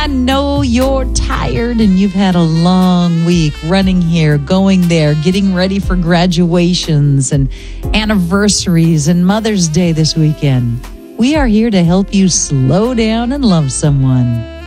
know you're tired and you've had a long week running here, going there, getting ready for graduations and anniversaries and Mother's Day this weekend. We are here to help you slow down and love someone.